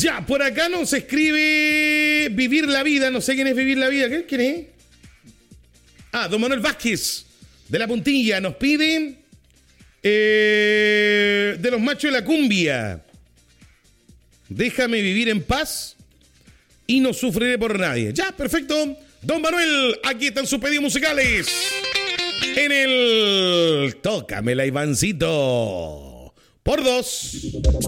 Ya, por acá nos escribe Vivir la Vida. No sé quién es Vivir la Vida. ¿Quién es? Ah, don Manuel Vázquez, de La Puntilla. Nos pide de los machos de la cumbia. Déjame vivir en paz y no sufriré por nadie. Ya, perfecto. Don Manuel, aquí están sus pedidos musicales. En el Tócamela, Ivancito. Por 2.